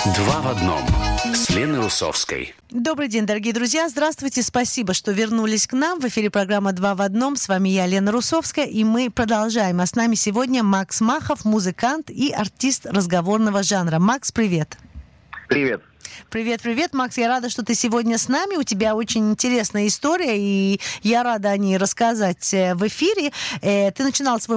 Два в одном с Леной Русовской. Добрый день, дорогие друзья. Здравствуйте. Спасибо, что вернулись к нам. В эфире программа «Два в одном». С вами я, Лена Русовская, и мы продолжаем. А с нами сегодня Макс Махов, музыкант и артист разговорного жанра. Макс, привет. Привет. Привет, Макс. Я рада, что ты сегодня с нами. У тебя очень интересная история, и я рада о ней рассказать в эфире. Ты начинал свой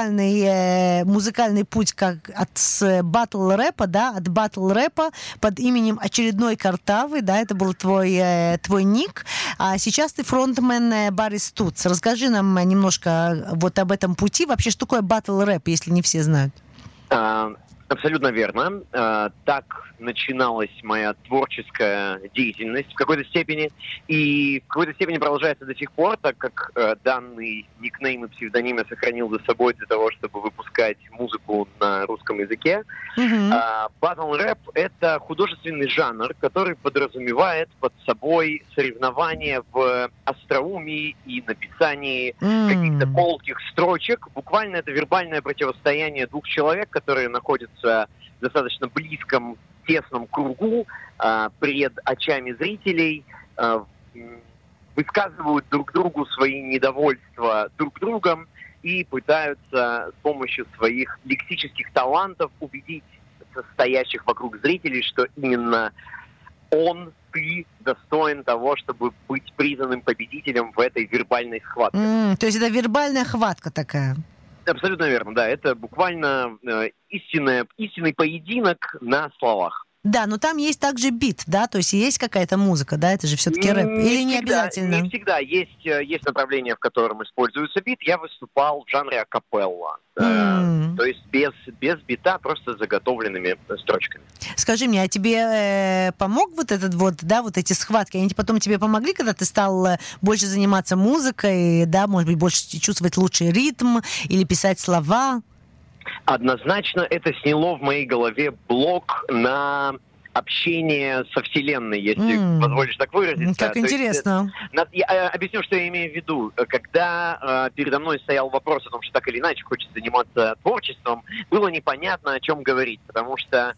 музыкальный путь с батл-рэпа, да, от батл-рэпа под именем «Очередной Картавый», да, это был твой ник. А сейчас ты фронтмен Барис Тутс. Расскажи нам немножко вот об этом пути. Вообще, что такое батл-рэп, если не все знают? Абсолютно верно. Так начиналась моя творческая деятельность в какой-то степени. И в какой-то степени продолжается до сих пор, так как данный никнейм и псевдоним я сохранил за собой для того, чтобы выпускать музыку на русском языке. Батл рэп — это художественный жанр, который подразумевает под собой соревнования в остроумии и написании каких-то колких строчек. Буквально это вербальное противостояние двух человек, которые находятся в достаточно близком, тесном кругу пред очами зрителей, высказывают друг другу свои недовольства друг другом и пытаются с помощью своих лексических талантов убедить стоящих вокруг зрителей, что именно ты достоин того, чтобы быть признанным победителем в этой вербальной схватке. То есть это вербальная хватка такая? Абсолютно верно, да. Это буквально истинный поединок на словах. Да, но там есть также бит, да, то есть есть какая-то музыка, да, это же все-таки рэп, или не обязательно? Не всегда. Есть направление, в котором используется бит. Я выступал в жанре акапелла, то есть без бита, просто заготовленными строчками. Скажи мне, а тебе помог вот эти схватки, они потом тебе помогли, когда ты стал больше заниматься музыкой, да, может быть, больше чувствовать лучший ритм или писать слова? Однозначно это сняло в моей голове блок на общение со Вселенной, если позволишь так выразиться. Как интересно. Я объясню, что я имею в виду. Когда передо мной стоял вопрос о том, что так или иначе хочется заниматься творчеством, было непонятно, о чем говорить, потому что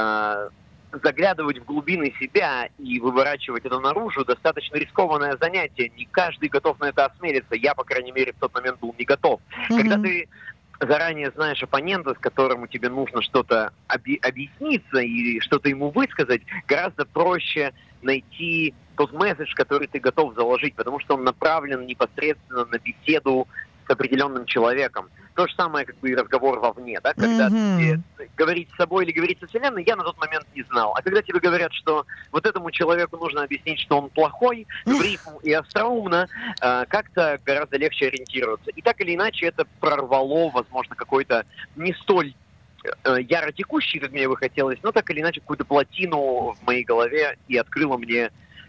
заглядывать в глубины себя и выворачивать это наружу достаточно рискованное занятие. Не каждый готов на это осмелиться. Я, по крайней мере, в тот момент был не готов. Когда ты заранее знаешь оппонента, с которым тебе нужно что-то объясниться и что-то ему высказать, гораздо проще найти тот месседж, который ты готов заложить, потому что он направлен непосредственно на беседу с определенным человеком. То же самое, как бы и разговор вовне, да, когда говорить с собой или говорить со Вселенной, я на тот момент не знал. А когда тебе говорят, что вот этому человеку нужно объяснить, что он плохой, в рифм и остроумно, как-то гораздо легче ориентироваться. И так или иначе это прорвало, возможно, какой-то не столь яро текущий, как мне бы хотелось, но так или иначе какую-то плотину в моей голове и открыло мне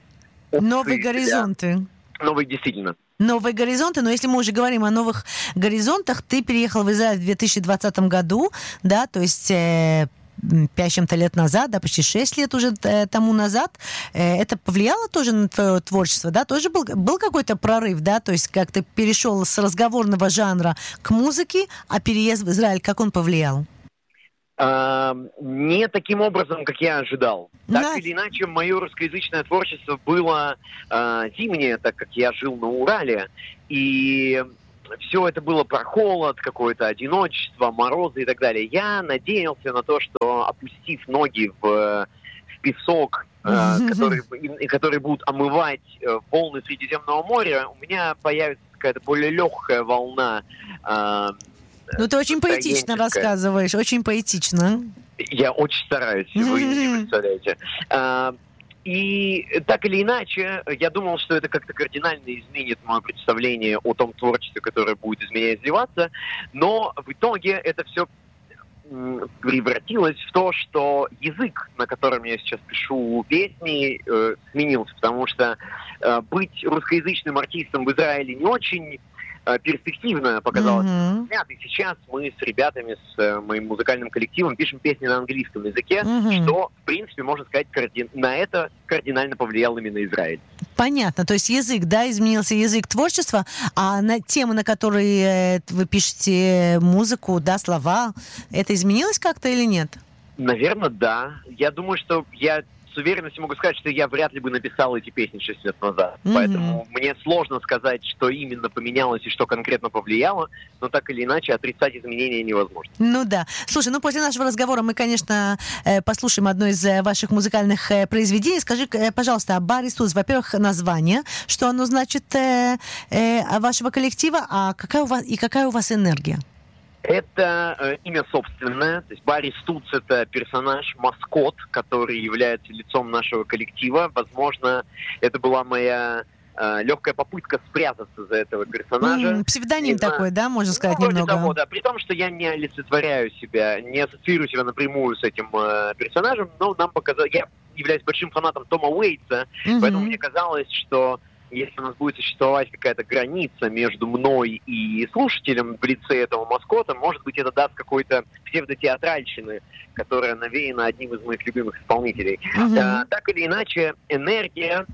новые горизонты. Действительно. Новые горизонты, но если мы уже говорим о новых горизонтах, ты переехал в Израиль в 2020 году, да, то есть 5 чем-то лет назад, да, почти 6 лет уже тому назад. Это повлияло тоже на твое творчество, да? Тоже был какой-то прорыв, да? То есть как ты перешел с разговорного жанра к музыке, а переезд в Израиль, как он повлиял? Не таким образом, как я ожидал. Так или иначе, мое русскоязычное творчество было зимнее, так как я жил на Урале, и все это было про холод, какое-то одиночество, морозы и так далее. Я надеялся на то, что, опустив ноги в песок, которые будут омывать волны Средиземного моря, у меня появится какая-то более легкая волна. Ну, ты очень поэтично рассказываешь, очень поэтично. Я очень стараюсь, вы не представляете. И так или иначе, я думал, что это как-то кардинально изменит мое представление о том творчестве, которое будет из меня изливаться, но в итоге это все превратилось в то, что язык, на котором я сейчас пишу песни, сменился, потому что быть русскоязычным артистом в Израиле не очень перспективно показалось. И сейчас мы с ребятами, с моим музыкальным коллективом пишем песни на английском языке, что, в принципе, можно сказать, на это кардинально повлиял именно Израиль. Понятно. То есть язык, да, изменился язык творчества, а на темы, на которые вы пишете музыку, да, слова, это изменилось как-то или нет? Наверное, да. Я думаю, что я с уверенностью могу сказать, что я вряд ли бы написал эти песни 6 лет назад. Поэтому мне сложно сказать, что именно поменялось и что конкретно повлияло, но так или иначе отрицать изменения невозможно. Ну да. Слушай, после нашего разговора мы, конечно, послушаем одно из ваших музыкальных произведений. Скажи, пожалуйста, Бар Иисус, во-первых, название, что оно значит вашего коллектива, а какая у вас энергия? Это имя собственное, то есть Барри Стуц — это персонаж, маскот, который является лицом нашего коллектива. Возможно, это была моя легкая попытка спрятаться за этого персонажа. Псевдоним такой, да, можно сказать, вроде немного? того, да. При том, что я не олицетворяю себя, не ассоциирую себя напрямую с этим персонажем, но нам показалось... Я являюсь большим фанатом Тома Уэйтса, поэтому мне казалось, что если у нас будет существовать какая-то граница между мной и слушателем в лице этого маскота, может быть, это даст какой-то псевдотеатральщины, которая навеяна одним из моих любимых исполнителей. Так или иначе, энергия...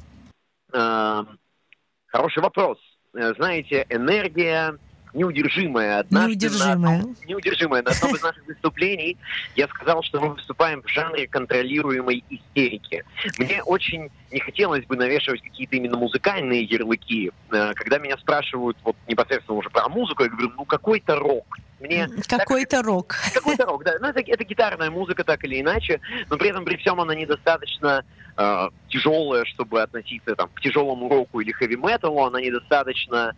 Хороший вопрос. Знаете, энергия неудержимая. Неудержимая. На одном из наших выступлений я сказал, что мы выступаем в жанре контролируемой истерики. Мне очень не хотелось бы навешивать какие-то именно музыкальные ярлыки. Когда меня спрашивают вот непосредственно уже про музыку, я говорю, какой-то рок. Какой-то рок. Какой-то рок, да. Это гитарная музыка, так или иначе, но при этом, при всем, она недостаточно тяжелая, чтобы относиться к тяжелому року или хэви-металу, она недостаточно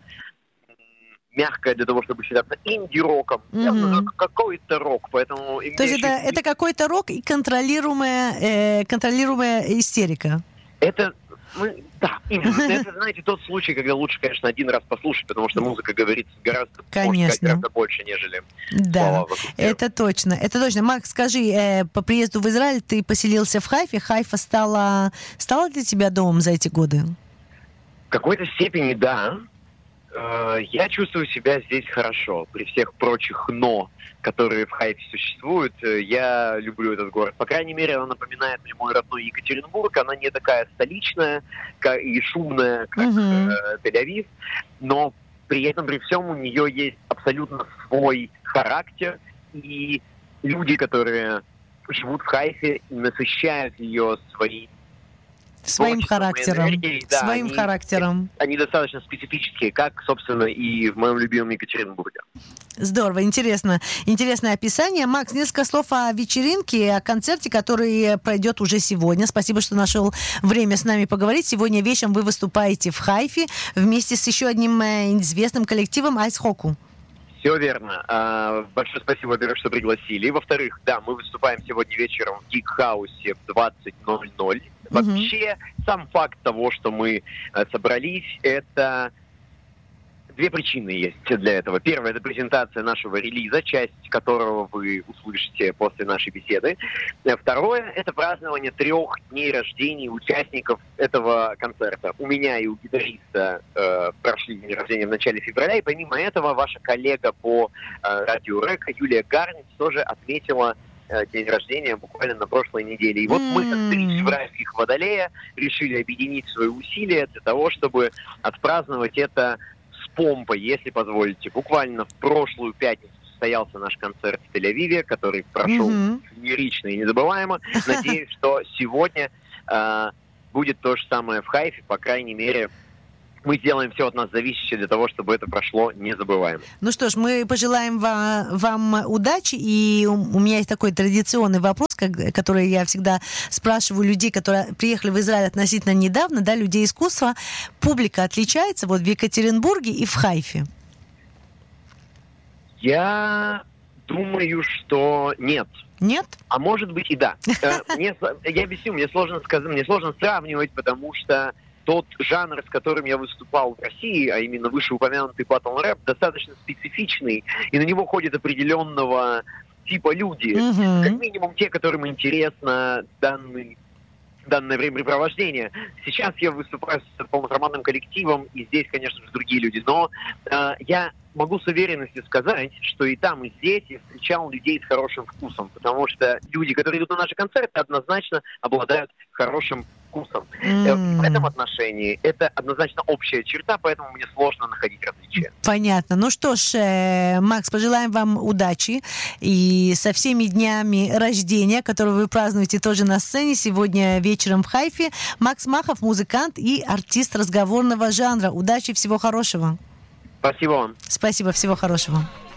мягкая для того, чтобы считаться инди-роком. Какой-то рок, поэтому... То есть это какой-то рок и контролируемая истерика? Это... Да, именно. Это, знаете, тот случай, когда лучше, конечно, один раз послушать, потому что музыка говорит гораздо больше, нежели слова. Это точно. Макс, скажи, по приезду в Израиль ты поселился в Хайфе. Хайфа стала для тебя домом за эти годы? В какой-то степени, да. Я чувствую себя здесь хорошо. При всех прочих «но», которые в Хайфе существуют, я люблю этот город. По крайней мере, она напоминает мне мой родной Екатеринбург. Она не такая столичная и шумная, как Тель-Авив, но при этом, при всем, у нее есть абсолютно свой характер, и люди, которые живут в Хайфе, насыщают ее своим характером. Они достаточно специфические, как, собственно, и в моем любимом Екатеринбурге. Здорово, интересно. Интересное описание. Макс, несколько слов о вечеринке, о концерте, который пройдет уже сегодня. Спасибо, что нашел время с нами поговорить. Сегодня вечером вы выступаете в Хайфе вместе с еще одним известным коллективом Айс-Хоку. Все верно. Большое спасибо, во-первых, что пригласили. Во-вторых, да, мы выступаем сегодня вечером в Гик-хаусе в 20:00. Вообще, сам факт того, что мы собрались, это две причины есть для этого. Первая – это презентация нашего релиза, часть которого вы услышите после нашей беседы. Второе – это празднование 3 дней рождения участников этого концерта. У меня и у гитариста прошли день рождения в начале февраля, и помимо этого ваша коллега по радио Река Юлия Гарниц тоже отметила день рождения буквально на прошлой неделе. И вот мы, как 3 февральских водолея, решили объединить свои усилия для того, чтобы отпраздновать это с помпой, если позволите. Буквально в прошлую пятницу состоялся наш концерт в Тель-Авиве, который прошел феерично и незабываемо. Надеюсь, что сегодня будет то же самое в Хайфе, по крайней мере, мы сделаем все от нас зависящее для того, чтобы это прошло незабываемо. Ну что ж, мы пожелаем вам удачи. И у меня есть такой традиционный вопрос, который я всегда спрашиваю людей, которые приехали в Израиль относительно недавно, да, людей искусства. Публика отличается вот в Екатеринбурге и в Хайфе? Я думаю, что нет. Нет? А может быть и да. Я объясню, мне сложно сравнивать, потому что тот жанр, с которым я выступал в России, а именно вышеупомянутый батл-рэп, достаточно специфичный, и на него ходят определенного типа люди. Как минимум те, которым интересно данное времяпрепровождение. Сейчас я выступаю с полноформатным коллективом, и здесь, конечно же, другие люди. Но я могу с уверенностью сказать, что и там, и здесь я встречал людей с хорошим вкусом, потому что люди, которые идут на наши концерты, однозначно обладают хорошим вкусом. В этом отношении это однозначно общая черта, поэтому мне сложно находить различия. Понятно. Ну что ж, Макс, пожелаем вам удачи и со всеми днями рождения, которые вы празднуете тоже на сцене сегодня вечером в Хайфе. Макс Махов, музыкант и артист разговорного жанра. Удачи, всего хорошего. Спасибо вам. Спасибо, всего хорошего.